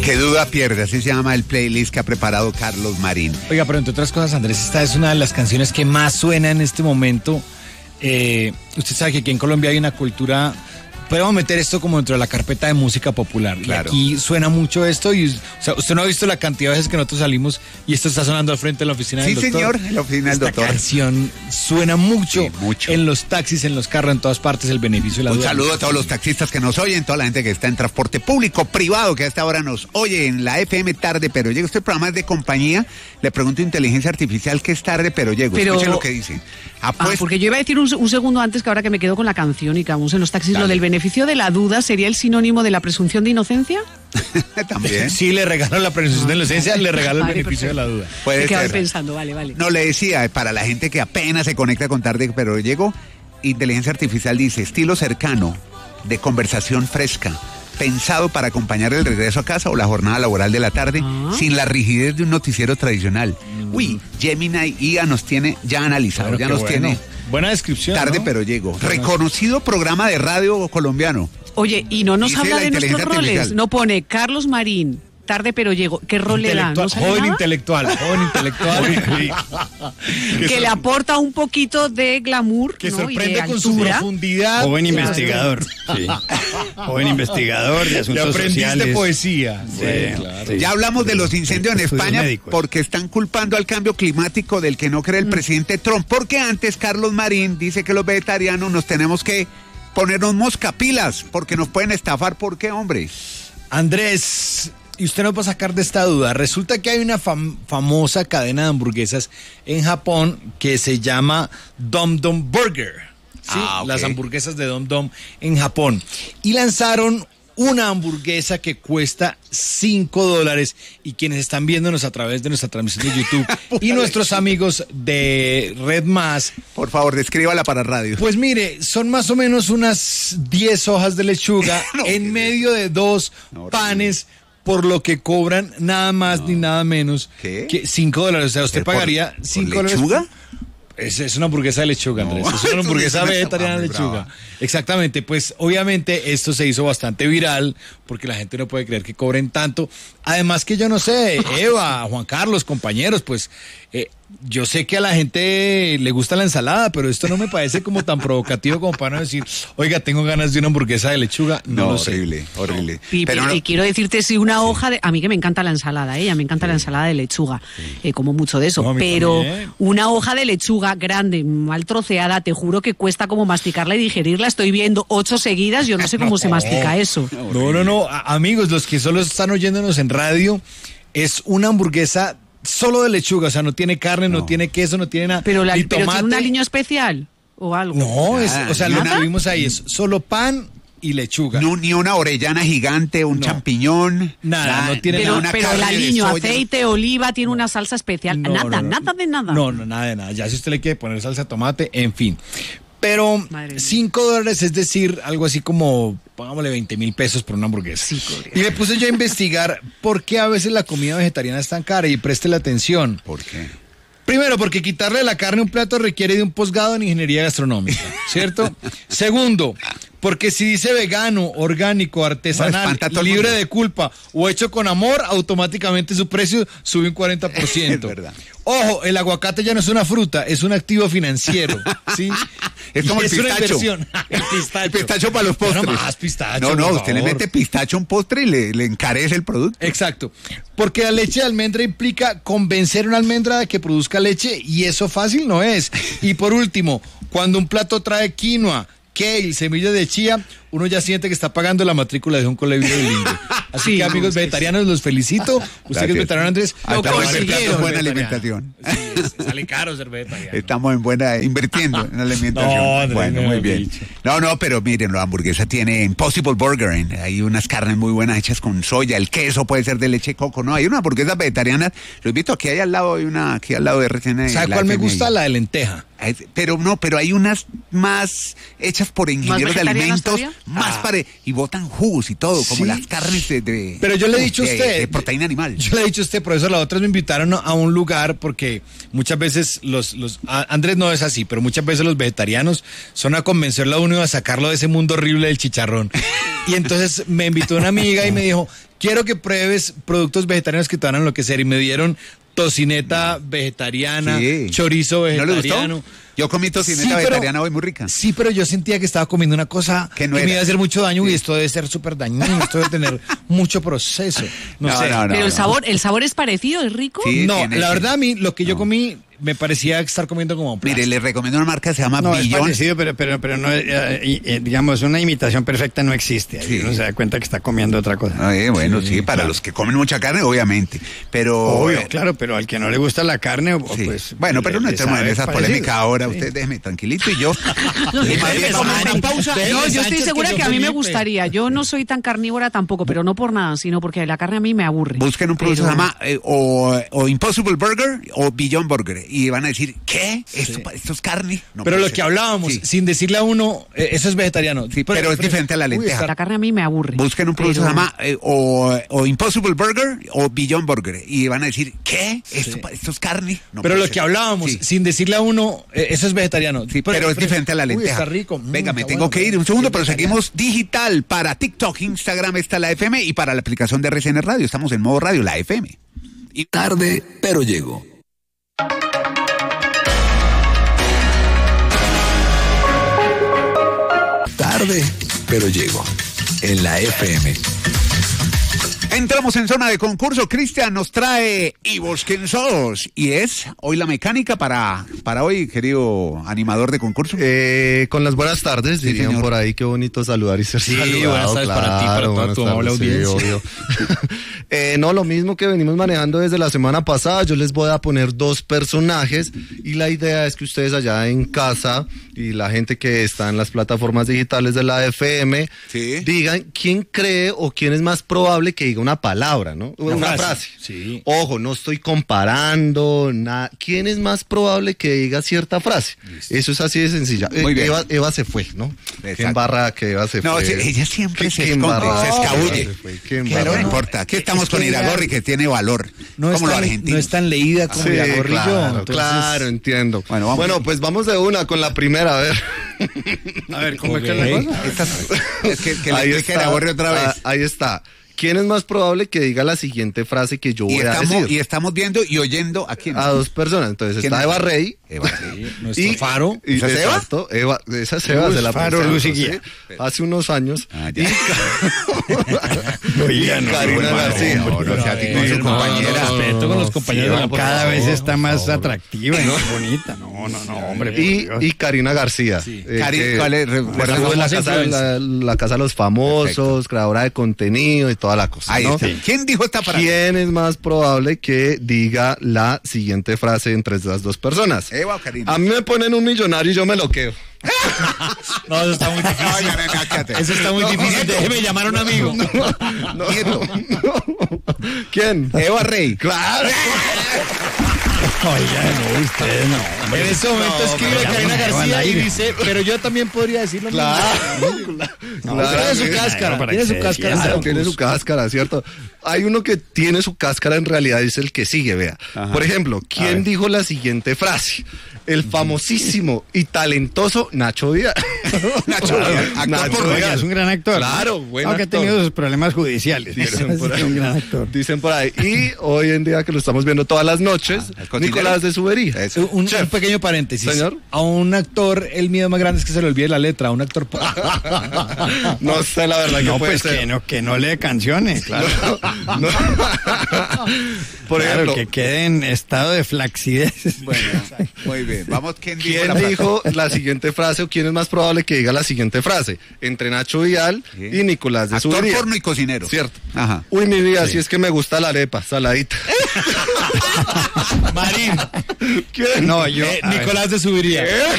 Que duda pierde, así se llama el playlist que ha preparado Carlos Marín. Oiga, pero entre otras cosas, Andrés, esta es una de las canciones que más suena en este momento. Usted sabe que aquí en Colombia hay una cultura... Podemos meter esto como dentro de la carpeta de música popular. Claro. Y aquí suena mucho esto. Y, o sea, usted no ha visto la cantidad de veces que nosotros salimos y esto está sonando al frente de la oficina del doctor. Sí, señor, en la oficina del doctor. Esta canción suena mucho, sí, mucho en los taxis, en los carros, en todas partes, el beneficio de la duda. Un saludo a todos los taxistas que nos oyen, toda la gente que está en transporte público, privado, que a esta hora nos oye en la FM Tarde Pero Llego. Este programa es de compañía. Le pregunto a inteligencia artificial qué es Tarde Pero Llego. Escuchen lo que dice. Porque yo iba a decir un segundo antes, que ahora que me quedo con la canción y que vamos en los taxis, Dale. lo del beneficio de la duda, ¿sería el sinónimo de la presunción de inocencia? También. Sí, le regalo la presunción de inocencia, le regalo el Vale, beneficio de la duda. Puede Me quedaba ser. pensando, vale. No, le decía, para la gente que apenas se conecta con Tarde Pero Llego, inteligencia artificial dice, estilo cercano, de conversación fresca, pensado para acompañar el regreso a casa o la jornada laboral de la tarde, sin la rigidez de un noticiero tradicional. Uy, Gemini IA nos tiene ya analizado, Claro, ya nos bueno. tiene Buena descripción, Tarde ¿no? Pero Llego. Reconocido programa de radio colombiano. Oye, y no nos Dice habla la de nuestros inteligencia roles. artificial. No pone Carlos Marín, Tarde Pero Llego. ¿Qué rol le da? ¿No sabe Joven nada? intelectual. Que le aporta un poquito de glamour, Que ¿no? sorprende y de con su altura. profundidad. Joven investigador. Sí. Joven investigador de Le asuntos aprendiste sociales. poesía. Sí, claro. sí. Ya hablamos de los incendios en Estudios España médicos. porque están culpando al cambio climático del que no cree el presidente Trump. Porque antes Carlos Marín dice que los vegetarianos nos tenemos que ponernos moscapilas porque nos pueden estafar. ¿Por qué, hombre? Andrés, y usted nos va a sacar de esta duda. Resulta que hay una famosa cadena de hamburguesas en Japón que se llama Dom Dom Burger. ¿Sí? Ah, ok. Las hamburguesas de Dom Dom en Japón. Y lanzaron una hamburguesa que cuesta $5 y quienes están viéndonos a través de nuestra transmisión de YouTube y nuestros amigos de Red Más, Por favor, descríbala para radio. pues mire, son más o menos unas 10 hojas de lechuga No, en medio de 2 No, panes, por lo que cobran nada más ni nada menos ¿Qué? que $5. O sea, usted ¿Por- pagaría por $5. lechuga? Es una hamburguesa de lechuga, Andrés. No, Es una hamburguesa eso es una vegetariana de estafa muy lechuga. brava. Exactamente, pues obviamente esto se hizo bastante viral porque la gente no puede creer que cobren tanto. Además que yo no sé, Eva, Juan Carlos, compañeros, pues yo sé que a la gente le gusta la ensalada, pero esto no me parece como tan provocativo como para no decir, oiga, tengo ganas de una hamburguesa de lechuga. No lo sé. horrible. Y quiero decirte, si una hoja de... A mí que me encanta la ensalada, a me encanta la ensalada de lechuga, como mucho de eso, No, a mí pero también. una hoja de lechuga grande, mal troceada, te juro que cuesta como masticarla y digerirla. Estoy viendo 8 seguidas, yo no sé cómo se mastica eso. No, amigos, los que solo están oyéndonos en radio, es una hamburguesa solo de lechuga, o sea, no tiene carne, no tiene queso, no tiene nada. Pero, ni ¿pero tomate. tiene un aliño especial o algo? No, Nada, o sea, ¿nada? lo que vimos ahí es solo pan y lechuga. No, ni una orellana gigante, un No. champiñón. Nada, no tiene Pero, una pero el carne de aliño, soya. aceite, oliva, tiene una salsa especial. No, nada de nada. No, nada de nada. Ya si usted le quiere poner salsa de tomate, en fin. Pero Madre mía. $5, es decir, algo así como, pongámosle 20,000 pesos por una hamburguesa. Sí, podría. Y me puse yo a investigar por qué a veces la comida vegetariana es tan cara y préstele atención. ¿Por qué? Primero, porque quitarle la carne a un plato requiere de un posgrado en ingeniería gastronómica, ¿cierto? Segundo, porque si dice vegano, orgánico, No, artesanal, espanta a todo el libre mundo. de culpa o hecho con amor, automáticamente su precio sube un 40%. Es verdad. Ojo, el aguacate ya no es una fruta, es un activo financiero, ¿sí? Es como Y el una pistacho. inversión. El pistacho. El pistacho para los Ya postres. no más pistacho, No, por usted le favor. mete pistacho a un postre y le encarece el producto. Exacto, porque la leche de almendra implica convencer a una almendra de que produzca leche y eso fácil no es. Y por último, cuando un plato trae quinoa, kale, semillas de chía, uno ya siente que está pagando la matrícula de un colegio bilingüe. Así Sí, que amigos vegetarianos, los felicito. Usted que es Gracias. vegetariano, Andrés, Ah, lo estamos consiguieron. en buena vegetariano. alimentación. Sí, sale caro ser vegetariano. Estamos en buena, invirtiendo en la alimentación. No, Andrés, bueno, me muy había bien. dicho. No, pero miren, la hamburguesa tiene Impossible Burger. Hay unas carnes muy buenas hechas con soya. El queso puede ser de leche de coco. No, hay una hamburguesa vegetariana. Lo invito, aquí al lado hay una, aquí al lado de RCN. ¿Sabe la cuál me FMI. gusta? La de lenteja. Pero hay unas más hechas por ingenieros de vegetarianas alimentos, y botan jugos y todo, como Sí. las carnes de Pero yo le he dicho a usted. de proteína animal. Yo le he dicho a usted, profesor, las otras me invitaron a un lugar porque muchas veces Andrés no es así, pero muchas veces los vegetarianos son a convencerlo a uno y a sacarlo de ese mundo horrible del chicharrón. Y entonces me invitó una amiga y me dijo, quiero que pruebes productos vegetarianos que te van a enloquecer. Y me dieron tocineta vegetariana, Sí. chorizo ¿No le vegetariano. gustó? Yo comí tocineta Sí, pero- vegetariana hoy muy rica. Sí, pero yo sentía que estaba comiendo una cosa Que que, no me era. iba a hacer mucho daño y esto debe ser súper dañino, esto debe tener mucho proceso. No sé. Pero el sabor es parecido, es rico. Sí. No, tiene- la verdad a mí lo que yo comí me parecía estar comiendo como Mire, plástico. le recomiendo una marca que se llama No, es Beyond. parecido, pero no, digamos, una imitación perfecta no existe. Ahí Sí. uno se da cuenta que está comiendo otra cosa. Bueno, sí, para los que comen mucha carne, obviamente. Pero. Obvio, claro, pero al que no le gusta la carne, Sí. pues... Bueno, pero no le entremos en sabe esas parecido. polémicas ahora. Sí. Usted déjeme tranquilito y yo. Y más bien vamos a una pausa. No, yo estoy segura que a mí me Felipe. gustaría. Yo no soy tan carnívora tampoco, pero no por nada, sino porque la carne a mí me aburre. Busquen un producto que se Pero- llama o Impossible Burger o Beyond Burger y van a decir, ¿qué? ¿Esto es carne? No Pero puede lo ser. que hablábamos, Sí. sin decirle a uno, eso es vegetariano. Sí, pero es diferente a la lenteja. La carne a mí me aburre. Busquen un producto que se Pero- llama o Impossible Burger o Beyond Burger y van a decir, ¿qué? ¿Esto es carne? No pero puede lo ser. que hablábamos, Sí. sin decirle a uno, eso es vegetariano. Sí, pero es diferente a la lenteja. Está rico. Venga, me está tengo bueno. que ir un segundo, Sí, pero vegetariano. seguimos digital para TikTok, Instagram está la FM y para la aplicación de RCN Radio. Estamos en modo radio, la FM. Tarde, pero llego. Tarde, pero llego. En la FM. Entramos en zona de concurso. Cristian nos trae ¿Y vos quién sos? Y es hoy la mecánica para hoy, querido animador de concurso. Con las buenas tardes, dirían señor. por ahí, qué bonito saludar y ser Sí, saludado. buenas tardes para ti, para toda buenas tu amable tardes, sí, audiencia. obvio. No, lo mismo que venimos manejando desde la semana pasada, yo les voy a poner dos personajes y la idea es que ustedes allá en casa y la gente que está en las plataformas digitales de la FM Sí. digan quién cree o quién es más probable que diga una palabra, ¿no? Una frase. Sí. Ojo, no estoy comparando nada. ¿Quién es más probable que diga cierta frase? Eso es así de sencilla. Muy bien. Eva se fue, ¿no? Exacto. Qué embarra que Eva se No, fue. sí, ella siempre Qué- se qué esconde, embarrada. se escabulle. Eva se fue, qué Pero embarrada. no importa, aquí estamos es que con ella- Iragorri que tiene valor, No como es los tan, argentinos. no es tan leída como Sí, la gorrillo. claro, entonces- claro, entiendo. Bueno, vamos. Bueno, pues vamos de una con la primera, a ver. A ver, ¿cómo es que Ok. es la cosa? Es que le Ahí explique Iragorri otra vez. Ahí está. ¿Quién es más probable que diga la siguiente frase que yo Y voy a estamos, decir? y estamos viendo y oyendo a quién. A dos personas. Entonces ¿Quién está es? Eva Rey. Eva, sí. Nuestro faro. Y, ¿Esa es Eva? exacto, Eva, esa es Eva, se la Faro, presento, luz y ¿sí? guía. Hace unos años. Ah, ya. Oiga, no, Karina hermano, García. No, no, sea, a ti con su No, compañera. no, respeto con los compañeros de la cada vez favor, está por más favor. atractiva y más bonita. No, hombre. por Dios. Y Karina García. Cari, ¿cuál es? Bueno, estuvo en la famosa casa, influencer. la casa de los famosos, Perfecto. creadora de contenido y toda la cosa. Ahí ¿no? está. ¿Quién dijo esta frase? ¿Quién es más probable que diga la siguiente frase entre esas dos personas? Eva o Karina. A mí me ponen un millonario y yo me lo quedo. No, eso está muy difícil. Oigan, venga, cállate. Eso está muy difícil. Déjeme llamar a un amigo. Nieto. ¿Quién? Eva Rey. Claro. Oiga, no, usted no. En ese momento escribe pero Karina ya García al y aire. dice, pero yo también podría decirlo. Tiene su cáscara, para tiene que su se cáscara. defienda. Claro, tiene su cáscara, ¿cierto? Hay uno que tiene su cáscara en realidad, es el que sigue, vea. Por ejemplo, ¿quién dijo la siguiente frase? El famosísimo y talentoso Nacho Díaz. Nacho Díaz, actor Nacho por Oiga, es un gran actor. Claro, buen Aunque actor. ha tenido sus problemas judiciales. Dicen pero por es ahí. un gran actor. Dicen por ahí. Y hoy en día que lo estamos viendo todas las noches, el cocinero. Nicolás de Subería. Eso. Un pequeño paréntesis. Señor. A un actor, el miedo más grande es que se le olvide la letra. A un actor. No sé la verdad que No, puede pues ser. que no lee canciones, claro. No. Por Claro, ejemplo, que quede en estado de flacidez. Bueno, muy bien. Vamos, ¿quién dijo ¿quién la frase? dijo la siguiente frase o quién es más probable que diga la siguiente frase? Entre Nacho Vidal y Nicolás de Actor Subería. porno y cocinero. Cierto. Ajá. Uy, mi vida, si es que me gusta la arepa, saladita. Marín. ¿Quién? No, yo. a ver. Nicolás de Subiría.